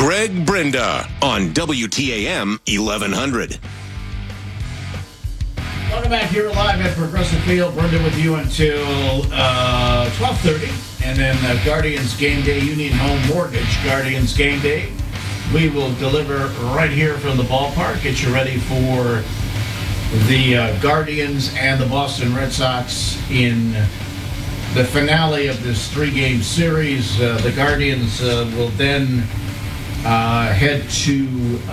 Greg Brenda on WTAM 1100. Welcome back here live at Progressive Field. Brenda with you until 12:30. And then Guardians Game Day, Union Home Mortgage Guardians Game Day. We will deliver right here from the ballpark. Get you ready for the Guardians and the Boston Red Sox in the finale of this three-game series. The Guardians will then head to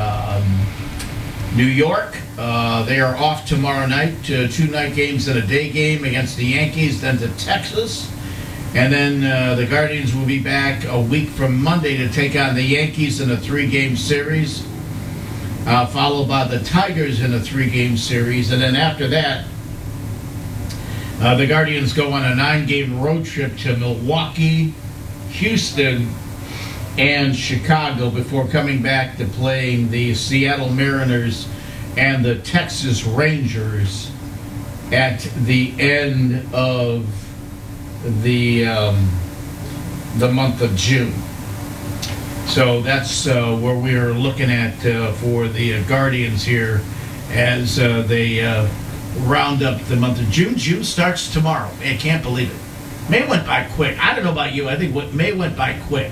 New York. They are off tomorrow night. 2 night games and a day game against the Yankees, then to Texas. And then the Guardians will be back a week from Monday to take on the Yankees in a 3-game series, followed by the Tigers in a 3-game series. And then after that, the Guardians go on a 9-game road trip to Milwaukee, Houston, and Chicago before coming back to playing the Seattle Mariners and the Texas Rangers at the end of the month of June. So that's where we're looking at for the Guardians here as they round up the month of June. June starts tomorrow. Man, I can't believe it. May went by quick. I don't know about you. I think May went by quick.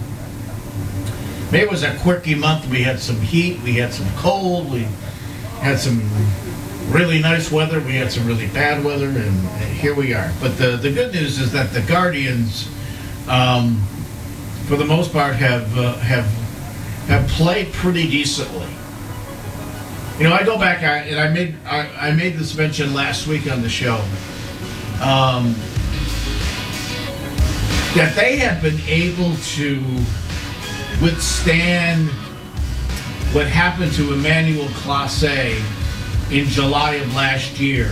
May was a quirky month. We had some heat. We had some cold. We had some really nice weather. We had some really bad weather, and here we are. But the good news is that the Guardians, for the most part, have played pretty decently. You know, I go back and I made this mention last week on the show that they have been able to withstand what happened to Emmanuel Clase in July of last year,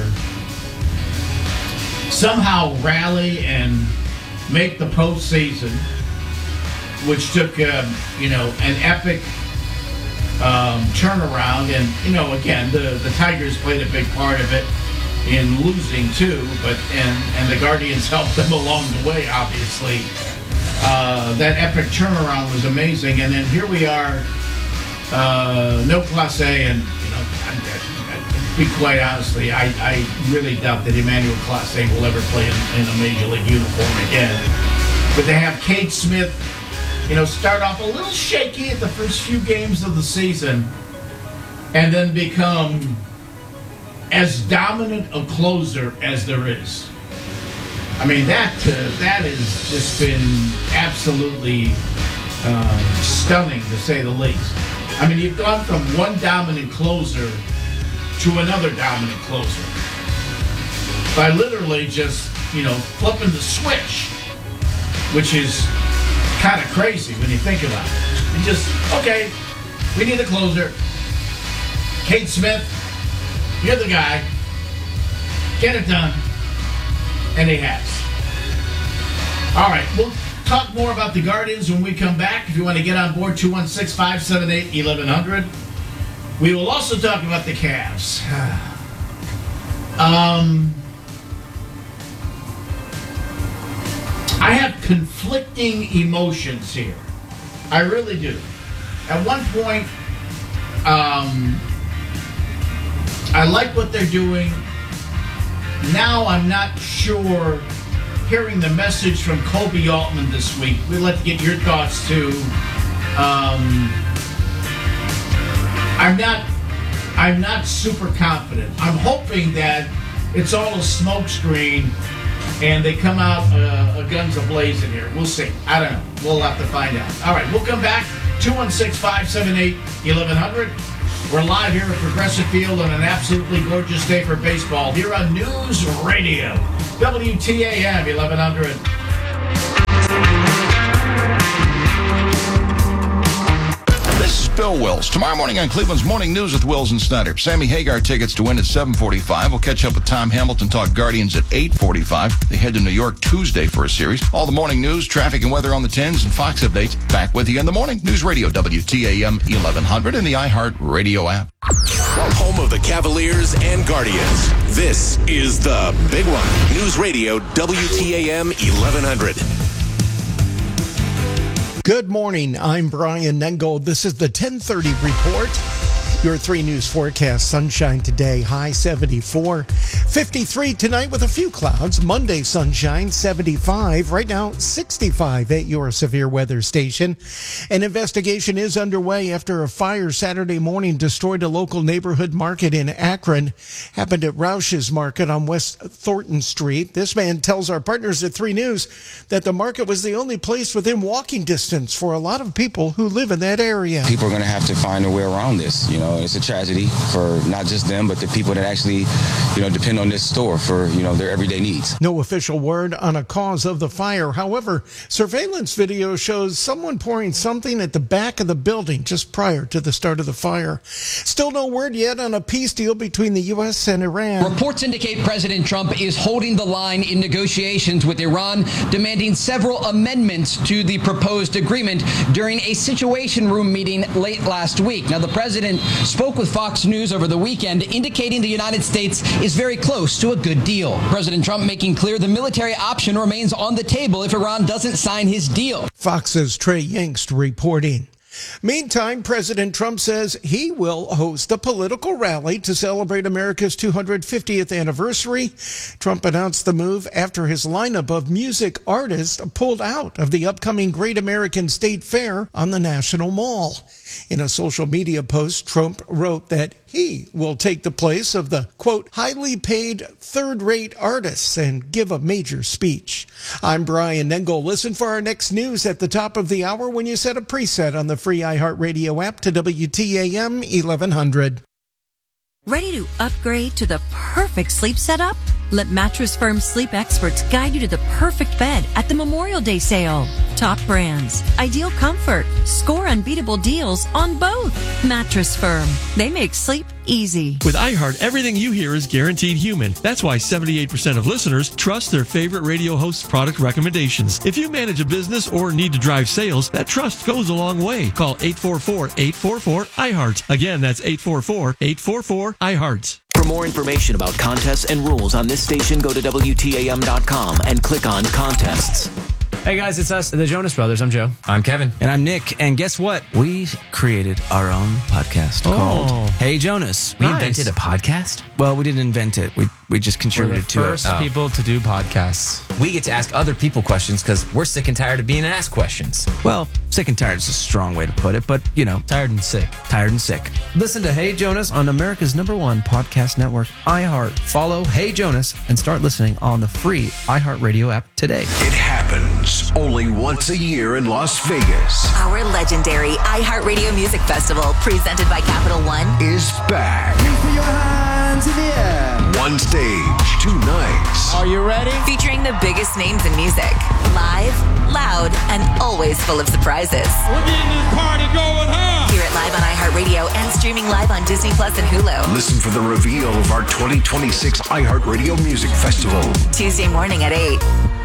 somehow rally and make the postseason, which took an epic turnaround. And again, the Tigers played a big part of it in losing too, and the Guardians helped them along the way, obviously. That epic turnaround was amazing, and then here we are, no Clase, and be quite honestly, I really doubt that Emmanuel Clase will ever play in a Major League uniform again. But they have Cade Smith, start off a little shaky at the first few games of the season, and then become as dominant a closer as there is. I mean, that has just been absolutely stunning, to say the least. I mean, you've gone from one dominant closer to another dominant closer by literally just, flipping the switch, which is kind of crazy when you think about it. You just, okay, we need a closer. Cade Smith, you're the guy. Get it done. And he has. All right, we'll talk more about the Guardians when we come back. If you want to get on board, 216-578-1100. We will also talk about the Cavs. I have conflicting emotions here. I really do. At one point, I like what they're doing. Now I'm not sure. Hearing the message from Kobe Altman this week, we'd like to get your thoughts too. I'm not super confident. I'm hoping that it's all a smokescreen and they come out guns a-blazing here. We'll see. I don't know. We'll have to find out. All right, we'll come back. 216-578-1100. We're live here at Progressive Field on an absolutely gorgeous day for baseball here on News Radio, WTAM 1100. This is Bill Wills. Tomorrow morning on Cleveland's Morning News with Wills and Snyder. Sammy Hagar tickets to win at 7:45. We'll catch up with Tom Hamilton, talk Guardians at 8:45. They head to New York Tuesday for a series. All the morning news, traffic and weather on the 10s, and Fox updates. Back with you in the morning. News Radio, WTAM 1100, and the iHeart Radio app. Home of the Cavaliers and Guardians. This is the Big One. News Radio, WTAM 1100. Good morning. I'm Brian Nengold. This is the 1030 report. Your 3 News forecast. Sunshine today, high 74. 53 tonight with a few clouds. Monday, sunshine, 75. Right now, 65 at your severe weather station. An investigation is underway after a fire Saturday morning destroyed a local neighborhood market in Akron. Happened at Roush's Market on West Thornton Street. This man tells our partners at 3 News that the market was the only place within walking distance for a lot of people who live in that area. People are going to have to find a way around this. It's a tragedy for not just them, but the people that actually, depend on this store for, their everyday needs. No official word on a cause of the fire. However, surveillance video shows someone pouring something at the back of the building just prior to the start of the fire. Still no word yet on a peace deal between the U.S. and Iran. Reports indicate President Trump is holding the line in negotiations with Iran, demanding several amendments to the proposed agreement during a Situation Room meeting late last week. Now, the president spoke with Fox News over the weekend, indicating the United States is very close to a good deal. President Trump making clear the military option remains on the table if Iran doesn't sign his deal. Fox's Trey Yingst reporting. Meantime, President Trump says he will host a political rally to celebrate America's 250th anniversary. Trump announced the move after his lineup of music artists pulled out of the upcoming Great American State Fair on the National Mall. In a social media post, Trump wrote that he will take the place of the, quote, highly paid third-rate artists and give a major speech. I'm Brian Nengold. Listen for our next news at the top of the hour when you set a preset on the free iHeartRadio app to WTAM 1100. Ready to upgrade to the perfect sleep setup? Let Mattress Firm sleep experts guide you to the perfect bed at the Memorial Day sale. Top brands, ideal comfort, score unbeatable deals on both. Mattress Firm, they make sleep easy. With iHeart, everything you hear is guaranteed human. That's why 78% of listeners trust their favorite radio host's product recommendations. If you manage a business or need to drive sales, that trust goes a long way. Call 844-844-iHeart. Again, that's 844-844-iHeart. For more information about contests and rules on this station, go to WTAM.com and click on Contests. Hey guys, it's us, the Jonas Brothers. I'm Joe. I'm Kevin. And I'm Nick. And guess what? We created our own podcast called Hey Jonas. We invented a podcast? Well, we didn't invent it. We just contributed to it. We're the first people to do podcasts. We get to ask other people questions because we're sick and tired of being asked questions. Well, sick and tired is a strong way to put it, but, tired and sick. Tired and sick. Listen to Hey Jonas on America's #1 podcast network, iHeart. Follow Hey Jonas and start listening on the free iHeartRadio app today. It happens only once a year in Las Vegas. Our legendary iHeartRadio Music Festival, presented by Capital One, is back. Put your hands in the air. One stage, 2 nights. Are you ready? Featuring the biggest names in music. Live, loud, and always full of surprises. We're getting this party going, huh? Hear it live on iHeartRadio and streaming live on Disney Plus and Hulu. Listen for the reveal of our 2026 iHeartRadio Music Festival. Tuesday morning at 8.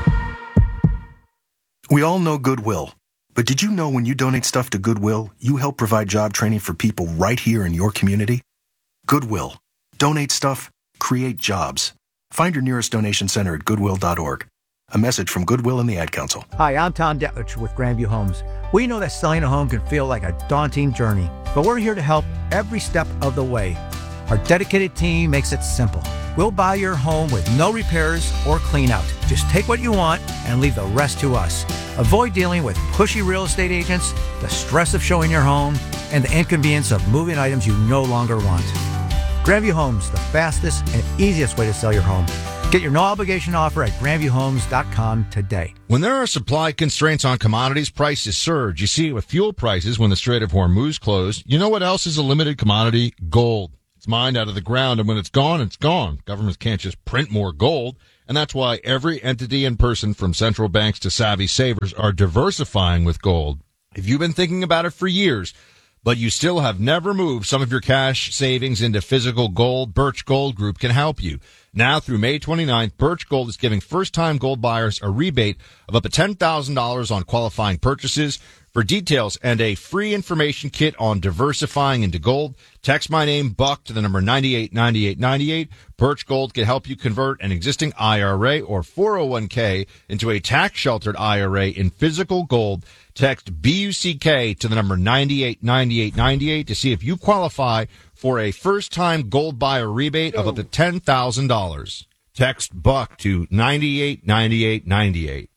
We all know Goodwill. But did you know when you donate stuff to Goodwill, you help provide job training for people right here in your community? Goodwill. Donate stuff, create jobs. Find your nearest donation center at goodwill.org. A message from Goodwill and the Ad Council. Hi, I'm Tom Detlich with Grandview Homes. We know that selling a home can feel like a daunting journey, but we're here to help every step of the way. Our dedicated team makes it simple. We'll buy your home with no repairs or clean out. Just take what you want and leave the rest to us. Avoid dealing with pushy real estate agents, the stress of showing your home, and the inconvenience of moving items you no longer want. Grandview Homes, the fastest and easiest way to sell your home. Get your no-obligation offer at grandviewhomes.com today. When there are supply constraints on commodities, prices surge. You see it with fuel prices when the Strait of Hormuz closed. You know what else is a limited commodity? Gold. It's mined out of the ground, and when it's gone, it's gone. Governments can't just print more gold, and that's why every entity and person from central banks to savvy savers are diversifying with gold. If you've been thinking about it for years, but you still have never moved some of your cash savings into physical gold, Birch Gold Group can help you. Now through May 29th, Birch Gold is giving first-time gold buyers a rebate of up to $10,000 on qualifying purchases. For details and a free information kit on diversifying into gold, text my name, Buck, to the number 989898. Birch Gold can help you convert an existing IRA or 401k into a tax-sheltered IRA in physical gold. Text BUCK to the number 989898 to see if you qualify for a first-time gold buyer rebate of up to $10,000. Text Buck to 989898.